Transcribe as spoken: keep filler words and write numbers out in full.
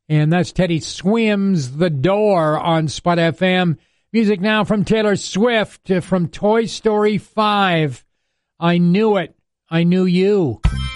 And that's Teddy Swims, The Door on Spot F M. Music now from Taylor Swift, uh, from Toy Story five. I Knew It. I Knew You.